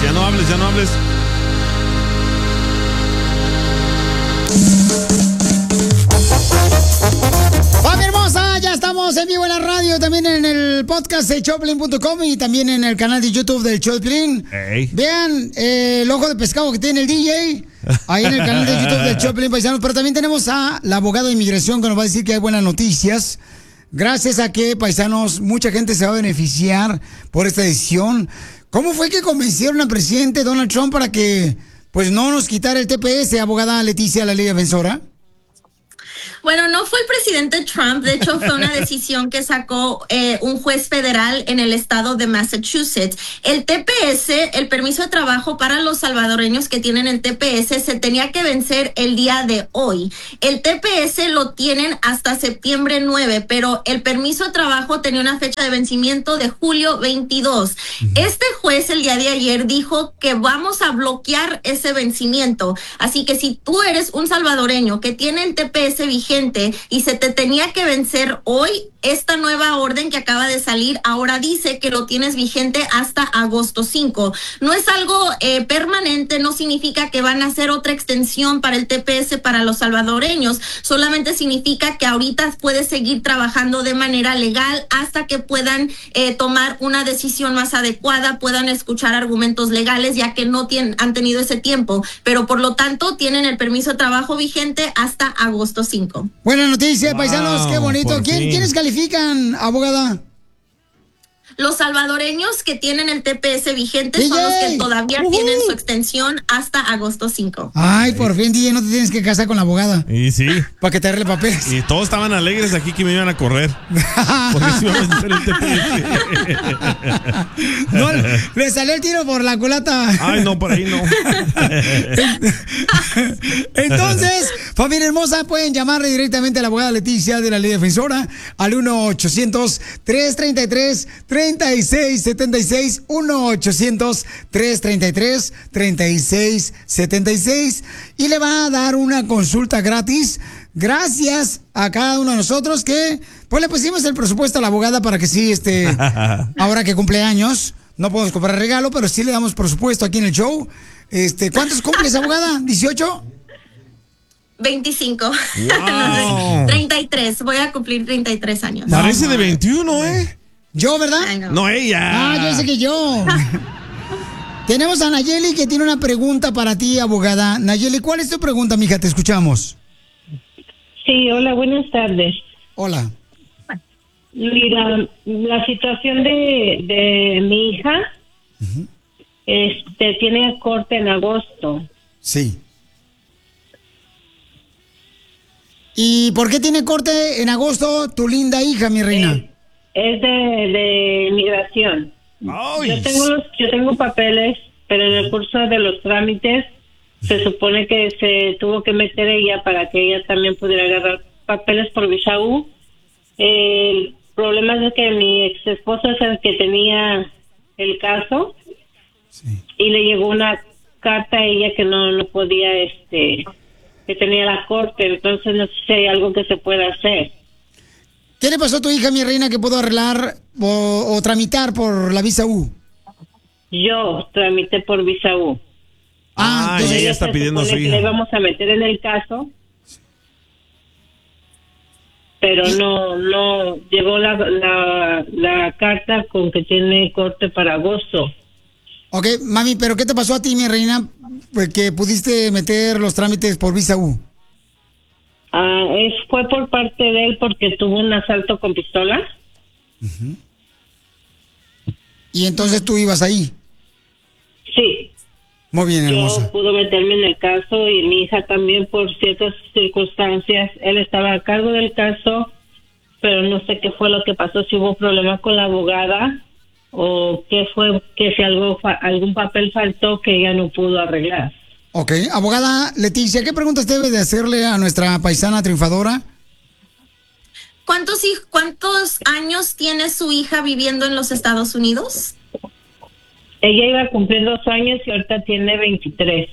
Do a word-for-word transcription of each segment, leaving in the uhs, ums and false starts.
Ya no hables, ya no hables. ¡Familia hermosa! Ya estamos en vivo en la radio, también en el podcast de Choplin punto com y también en el canal de YouTube del Choplin. Hey. Vean eh, el ojo de pescado que tiene el D J ahí en el canal de YouTube del Choplin, paisanos. Pero también tenemos a la abogada de inmigración que nos va a decir que hay buenas noticias. Gracias a que, paisanos, mucha gente se va a beneficiar por esta decisión. ¿Cómo fue que convencieron al presidente Donald Trump para que pues no nos quitara el T P S, abogada Leticia, la ley defensora? Bueno, no fue el presidente Trump, de hecho fue una decisión que sacó eh, un juez federal en el estado de Massachusetts. El T P S, el permiso de trabajo para los salvadoreños que tienen el T P S, se tenía que vencer el día de hoy. El T P S lo tienen hasta septiembre nueve, pero el permiso de trabajo tenía una fecha de vencimiento de julio veintidós. Uh-huh. Este juez el día de ayer dijo que vamos a bloquear ese vencimiento. Así que si tú eres un salvadoreño que tiene el T P S vigente y se te tenía que vencer hoy, esta nueva orden que acaba de salir ahora dice que lo tienes vigente hasta agosto cinco. No es algo eh, permanente, no significa que van a hacer otra extensión para el T P S para los salvadoreños, solamente significa que ahorita puedes seguir trabajando de manera legal hasta que puedan eh, tomar una decisión más adecuada, puedan escuchar argumentos legales, ya que no tienen, han tenido ese tiempo, pero por lo tanto tienen el permiso de trabajo vigente hasta agosto cinco. Buena noticia, wow, paisanos, qué bonito. ¿Quién, ¿Quiénes califican, abogada? Los salvadoreños que tienen el T P S vigente D J son los que todavía uh-huh. tienen su extensión hasta agosto cinco. Ay, por fin, D J, no te tienes que casar con la abogada. Y sí. Para que te arregle papeles. Y todos estaban alegres aquí que me iban a correr. Porque se iban a hacer el T P S. No, le salió el tiro por la culata. Ay, no, por ahí no. Entonces, familia hermosa, pueden llamarle directamente a la abogada Leticia de la Ley Defensora al uno ochocientos, tres treinta y tres, treinta y seis setenta y seis, uno ochocientos, tres treinta y tres, treinta y seis setenta y seis, y le va a dar una consulta gratis gracias a cada uno de nosotros que pues le pusimos el presupuesto a la abogada para que sí, este, ahora que cumple años, no podemos comprar regalo, pero sí le damos presupuesto aquí en el show. Este, ¿cuántos cumples, abogada? ¿dieciocho? veinticinco. Wow. treinta y tres. Voy a cumplir treinta y tres años. Parece de veintiuno, ¿eh? ¿Yo, verdad? Ay, no. No, ella. Ah, yo sé que yo. Tenemos a Nayeli que tiene una pregunta para ti, abogada. Nayeli, ¿cuál es tu pregunta, mija? Te escuchamos. Sí, hola, buenas tardes. Hola. Mira, la situación de, de mi hija, uh-huh. este, tiene corte en agosto. Sí. ¿Y por qué tiene corte en agosto tu linda hija, mi reina? Eh, es de, de migración. Ay. Yo tengo los, yo tengo papeles, pero en el curso de los trámites se supone que se tuvo que meter ella para que ella también pudiera agarrar papeles por visa U. El problema es que mi ex esposo es el que tenía el caso, sí. Y le llegó una carta a ella que no, no podía, este, que tenía la corte, entonces no sé si hay algo que se pueda hacer. ¿Qué le pasó a tu hija, mi reina, que pudo arreglar o, o tramitar por la visa U? Yo tramité por visa U. Ah, ella, ella está pidiendo a su hija. Le vamos a meter en el caso, pero no, no llegó la, la, la carta con que tiene corte para agosto. Ok, mami, pero ¿qué te pasó a ti, mi reina, pues, que pudiste meter los trámites por visa U? Ah, es, fue por parte de él porque tuvo un asalto con pistola. Uh-huh. ¿Y entonces tú ibas ahí? Sí. Muy bien, hermosa. Yo pude meterme en el caso y mi hija también por ciertas circunstancias. Él estaba a cargo del caso, pero no sé qué fue lo que pasó, si hubo problema con la abogada o qué fue, que si algo algún papel faltó que ella no pudo arreglar. Ok, abogada Leticia, ¿qué preguntas debe de hacerle a nuestra paisana triunfadora? ¿Cuántos, ¿Cuántos años tiene su hija viviendo en los Estados Unidos? Ella iba a cumplir dos años y ahorita tiene veintitrés.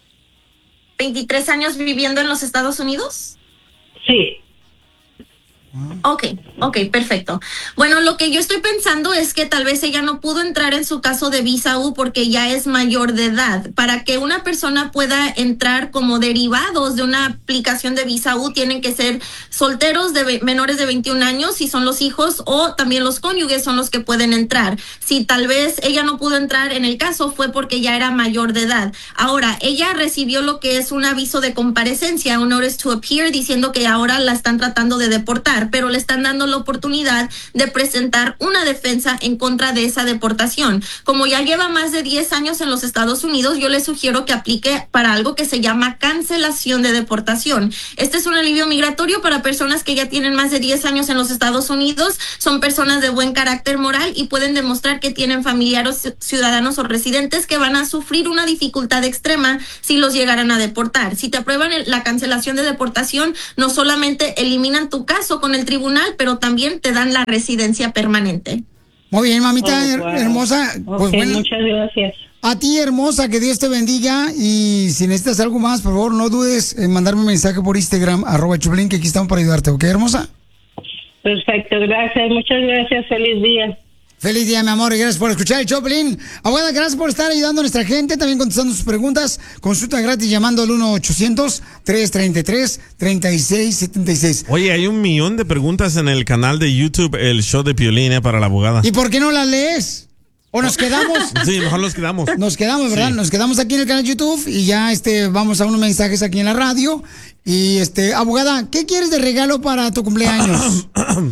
¿veintitrés años viviendo en los Estados Unidos? Sí. Ok, ok, perfecto. Bueno, lo que yo estoy pensando es que tal vez ella no pudo entrar en su caso de visa U porque ya es mayor de edad. Para que una persona pueda entrar como derivados de una aplicación de visa U, tienen que ser solteros de ve- menores de veintiún años, si son los hijos, o también los cónyuges son los que pueden entrar. Si tal vez ella no pudo entrar en el caso, fue porque ya era mayor de edad. Ahora, ella recibió lo que es un aviso de comparecencia, un notice to appear, diciendo que ahora la están tratando de deportar, pero le están dando la oportunidad de presentar una defensa en contra de esa deportación. Como ya lleva más de diez años en los Estados Unidos, yo le sugiero que aplique para algo que se llama cancelación de deportación. Este es un alivio migratorio para personas que ya tienen más de diez años en los Estados Unidos, son personas de buen carácter moral y pueden demostrar que tienen familiares, ciudadanos o residentes que van a sufrir una dificultad extrema si los llegaran a deportar. Si te aprueban el, la cancelación de deportación, no solamente eliminan tu caso con el tribunal, pero también te dan la residencia permanente. Muy bien, mamita Oh, her- wow. hermosa. Pues Ok, bueno, muchas gracias. a ti, hermosa, que Dios te bendiga. Y si necesitas algo más, por favor, no dudes en mandarme un mensaje por Instagram, arroba Choplin, que aquí estamos para ayudarte, ¿ok, hermosa? Perfecto, gracias, muchas gracias, feliz día. Feliz día, mi amor, y gracias por escuchar el Choplin. Abogada, gracias por estar ayudando a nuestra gente, también contestando sus preguntas. Consulta gratis llamando al uno ochocientos, tres treinta y tres, treinta y seis setenta y seis. Oye, hay un millón de preguntas en el canal de YouTube, el show de Piolín, eh, para la abogada. ¿Y por qué no las lees? ¿O nos quedamos? Sí, mejor nos quedamos. Nos quedamos, ¿verdad? Sí. Nos quedamos aquí en el canal de YouTube y ya este vamos a unos mensajes aquí en la radio. Y este, abogada, ¿qué quieres de regalo para tu cumpleaños?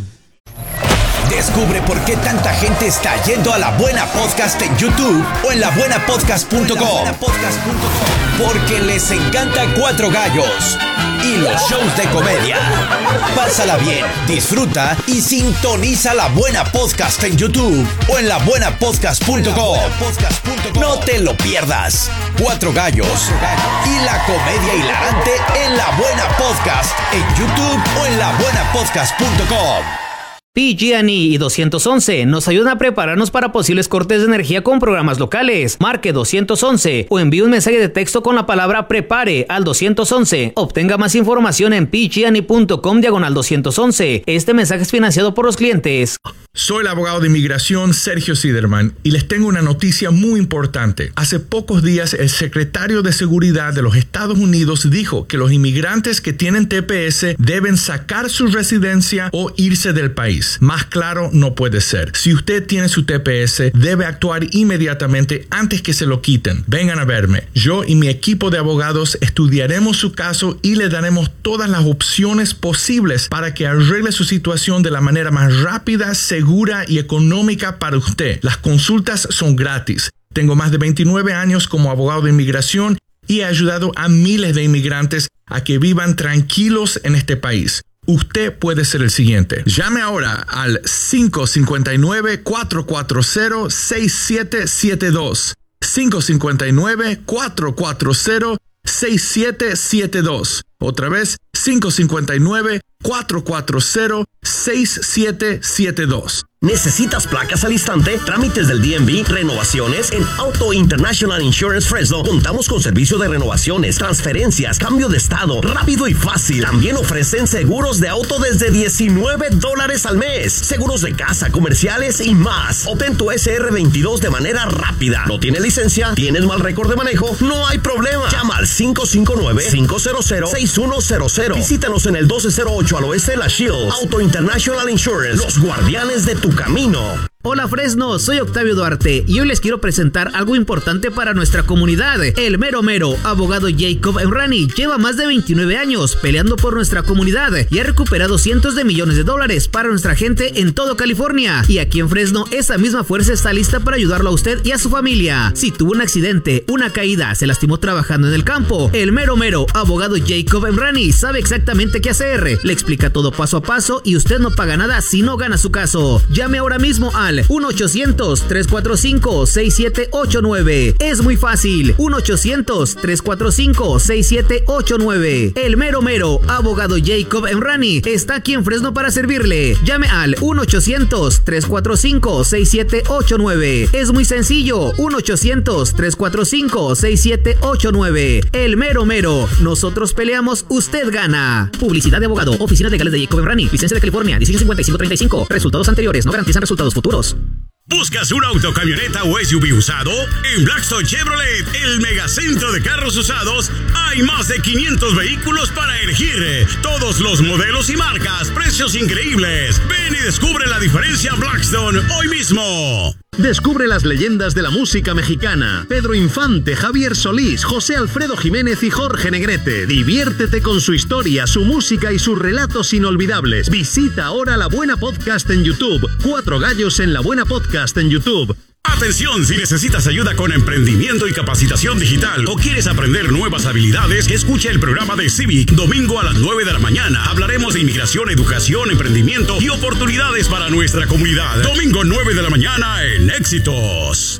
Descubre por qué tanta gente está yendo a La Buena Podcast en YouTube o en la buena podcast punto com. Porque les encanta Cuatro Gallos y los shows de comedia. Pásala bien, disfruta y sintoniza La Buena Podcast en YouTube o en la buena podcast punto com. No te lo pierdas. Cuatro Gallos y la comedia hilarante en La Buena Podcast en YouTube o en la buena podcast punto com. P G and E y doscientos once nos ayudan a prepararnos para posibles cortes de energía con programas locales. Marque doscientos once o envíe un mensaje de texto con la palabra prepare al doscientos once. Obtenga más información en p g and e punto com diagonal doscientos once. Este mensaje es financiado por los clientes. Soy el abogado de inmigración Sergio Siderman y les tengo una noticia muy importante. Hace pocos días el secretario de Seguridad de los Estados Unidos dijo que los inmigrantes que tienen T P S deben sacar su residencia o irse del país. Más claro no puede ser. Si usted tiene su T P S, debe actuar inmediatamente antes que se lo quiten. Vengan a verme. Yo y mi equipo de abogados estudiaremos su caso y le daremos todas las opciones posibles para que arregle su situación de la manera más rápida, segura y económica para usted. Las consultas son gratis. Tengo más de veintinueve años como abogado de inmigración y he ayudado a miles de inmigrantes a que vivan tranquilos en este país. Usted puede ser el siguiente. Llame ahora al cinco cinco nueve, cuatro cuatro cero, seis siete siete dos. cinco cinco nueve, cuatro cuatro cero, seis siete siete dos. Otra vez, cinco cinco nueve, cuatro cuatro cero, seis siete siete dos. ¿Necesitas placas al instante? Trámites del D M V, renovaciones. En Auto International Insurance Fresno contamos con servicio de renovaciones, transferencias, cambio de estado, rápido y fácil. También ofrecen seguros de auto desde diecinueve dólares al mes, seguros de casa, comerciales y más. Obtén tu S R veintidós de manera rápida. ¿No tienes licencia? ¿Tienes mal récord de manejo? No hay problema. Llama al cinco cinco nueve, cinco cero cero, seis uno cero cero. Visítanos en el doce cero ocho al oeste de la Shields. Auto International Insurance, los guardianes de tu camino. Hola Fresno, soy Octavio Duarte y hoy les quiero presentar algo importante para nuestra comunidad. El mero mero, abogado Jacob Emrani, lleva más de veintinueve años peleando por nuestra comunidad y ha recuperado cientos de millones de dólares para nuestra gente en todo California. Y aquí en Fresno, esa misma fuerza está lista para ayudarlo a usted y a su familia. Si tuvo un accidente, una caída, se lastimó trabajando en el campo, el mero mero, abogado Jacob Emrani, sabe exactamente qué hacer. Le explica todo paso a paso y usted no paga nada si no gana su caso. Llame ahora mismo al al uno ochocientos, tres cuatro cinco, seis siete ocho nueve. Es muy fácil, uno ochocientos, tres cuatro cinco, seis siete ocho nueve. El mero mero, abogado Jacob Emrani, está aquí en Fresno para servirle. Llame al uno ochocientos, tres cuatro cinco, seis siete ocho nueve. Es muy sencillo, uno ochocientos, tres cuatro cinco, seis siete ocho nueve. El mero mero, nosotros peleamos, usted gana. Publicidad de abogado, oficinas legales de Jacob Emrani, licencia de California, dieciséis cincuenta y cinco treinta y cinco. Resultados anteriores no garantizan resultados futuros. ¿Buscas un auto, camioneta o S U V usado? En Blackstone Chevrolet, el megacentro de carros usados, hay más de quinientos vehículos para elegir. Todos los modelos y marcas, precios increíbles. Ven y descubre la diferencia Blackstone hoy mismo. Descubre las leyendas de la música mexicana. Pedro Infante, Javier Solís, José Alfredo Jiménez y Jorge Negrete. Diviértete con su historia, su música y sus relatos inolvidables. Visita ahora La Buena Podcast en YouTube. Cuatro Gallos en La Buena Podcast en YouTube. Atención, si necesitas ayuda con emprendimiento y capacitación digital o quieres aprender nuevas habilidades, escucha el programa de Civic, domingo a las nueve de la mañana. Hablaremos de inmigración, educación, emprendimiento y oportunidades para nuestra comunidad. Domingo nueve de la mañana en Éxitos.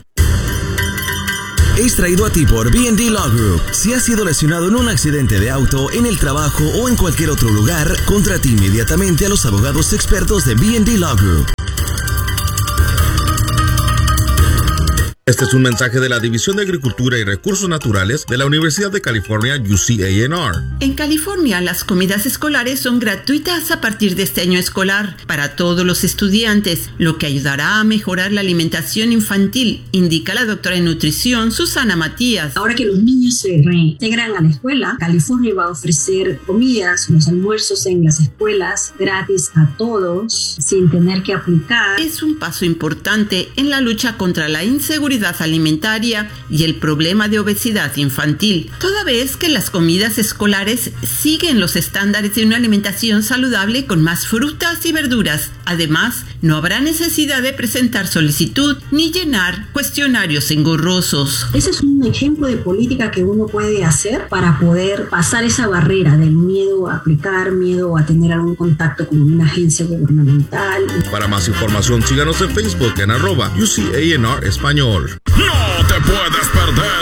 Es traído a ti por B and D Law Group. Si has sido lesionado en un accidente de auto, en el trabajo o en cualquier otro lugar, contrata inmediatamente a los abogados expertos de B and D Law Group. Este es un mensaje de la División de Agricultura y Recursos Naturales de la Universidad de California, U C A N R. En California, las comidas escolares son gratuitas a partir de este año escolar para todos los estudiantes, lo que ayudará a mejorar la alimentación infantil, indica la doctora en nutrición Susana Matías. Ahora que los niños se reintegran a la escuela, California va a ofrecer comidas, los almuerzos en las escuelas gratis a todos, sin tener que aplicar. Es un paso importante en la lucha contra la inseguridad alimentaria y el problema de obesidad infantil, toda vez que las comidas escolares siguen los estándares de una alimentación saludable con más frutas y verduras. Además, no habrá necesidad de presentar solicitud ni llenar cuestionarios engorrosos. Ese es un ejemplo de política que uno puede hacer para poder pasar esa barrera del miedo a aplicar, miedo a tener algún contacto con una agencia gubernamental. Para más información, síganos en Facebook en arroba U C A N R Español. No te puedo